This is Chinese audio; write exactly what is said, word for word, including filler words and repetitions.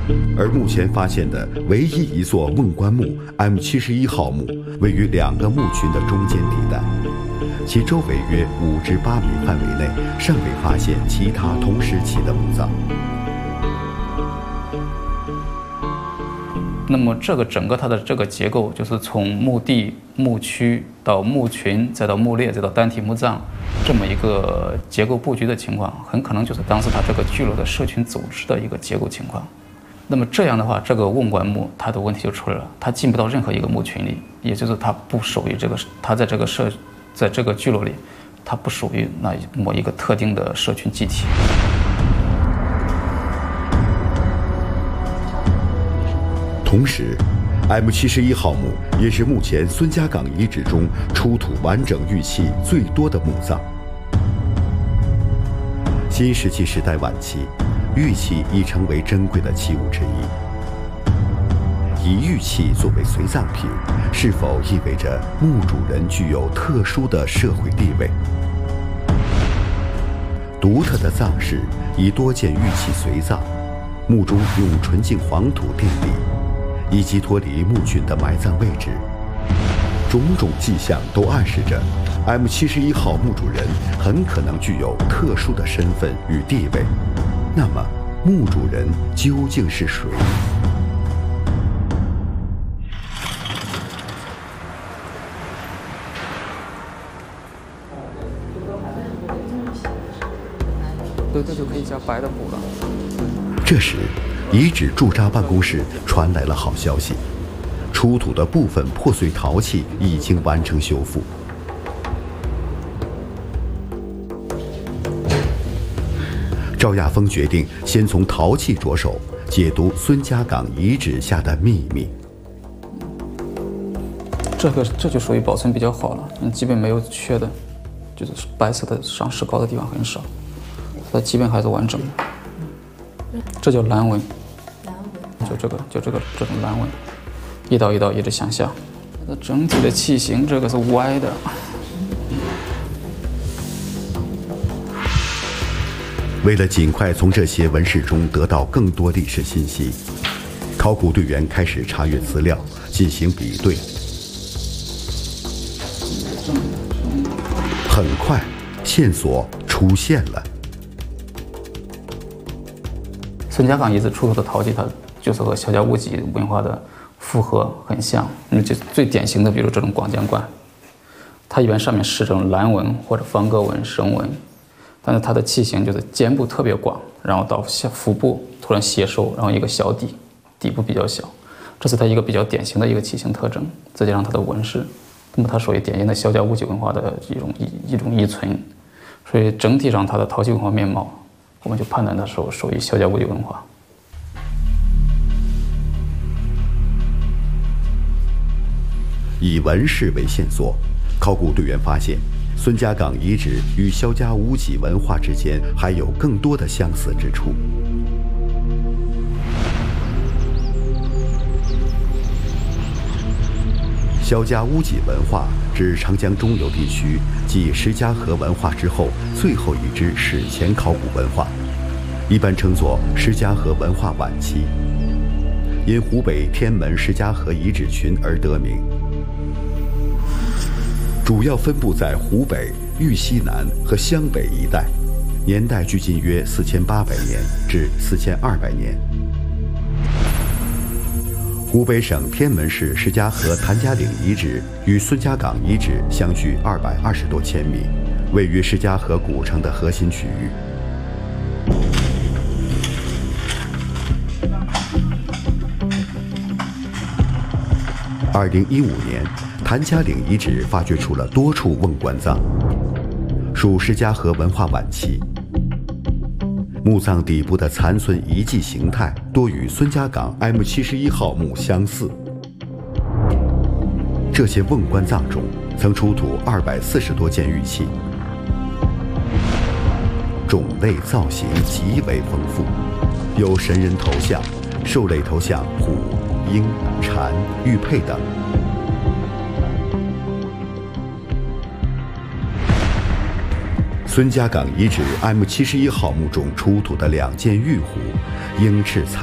而目前发现的唯一一座瓮棺墓 M 七十一号墓，位于两个墓群的中间地带，其周围约五至八米范围内尚未发现其他同时期的墓葬。 那么这个整个它的这个结构，就是从墓地、墓区到墓群，再到墓列，再到单体墓葬，这么一个结构布局的情况，很可能就是当时它这个聚落的社群组织的一个结构情况。那么这样的话，这个瓮棺墓它的问题就出来了，它进不到任何一个墓群里，也就是它不属于这个，它在这个社，在这个聚落里，它不属于那某一个特定的社群集体。 同时 M 七十一号墓也是目前孙家岗遗址中出土完整玉器最多的墓葬。新石器时代晚期，玉器已成为珍贵的器物之一。以玉器作为随葬品，是否意味着墓主人具有特殊的社会地位？独特的葬式以多件玉器随葬，墓中用纯净黄土垫底，以及脱离墓群的埋葬位置，种种迹象都暗示着 M 七十一号墓主人很可能具有特殊的身份与地位。那么，墓主人究竟是谁？ 对，这就可以加白的补了。 这时，遗址驻扎办公室传来了好消息，出土的部分破碎陶器已经完成修复。赵亚峰决定先从陶器着手，解读孙家岗遗址下的秘密。 这个这就属于保存比较好了，嗯，基本没有缺的，就是白色的上石膏的地方很少，它基本还是完整的。这叫蓝纹。就这个，就这个这种蓝纹，一道一道一直向下。它整体的器型，这个是歪的。 为了尽快从这些纹饰中得到更多历史信息，考古队员开始查阅资料，进行比对。很快，线索出现了。 孙家岗遗址出土的陶器，它就是和小家屋脊文化的复合很像。嗯，就最典型的，比如这种广江罐，它一般上面是这种蓝纹或者方格纹、绳纹，但是它的器型就是肩部特别广，然后到下腹部突然斜收，然后一个小底，底部比较小，这是它一个比较典型的一个器型特征。再加上它的纹饰，那么它属于典型的小家屋脊文化的一种一一种遗存，所以整体上它的陶器文化面貌，我们就判断它属属于小家屋脊文化。 以纹饰为线索，考古队员发现，孙家岗遗址与萧家屋脊文化之间还有更多的相似之处。萧家屋脊文化指长江中游地区继石家河文化之后最后一支史前考古文化，一般称作石家河文化晚期，因湖北天门石家河遗址群而得名。主要分布在湖北、豫西南和湘北一带，年代距今约四千八百年至四千二百年。湖北省天门市石家河谭家岭遗址与孙家岗遗址相距二百二十多千米，位于石家河古城的核心区域。二零一五年，谭家岭遗址发掘出了多处瓮棺葬，属石家河文化晚期。墓葬底部的残存遗迹形态多与孙家岗 M 七十一号墓相似。这些瓮棺葬中曾出土二百四十多件玉器，种类造型极为丰富，有神人头像、兽类头像虎、鹰、蝉、玉佩等。孙家岗遗址 M 七十一号墓中出土的两件玉壶，鹰翅灿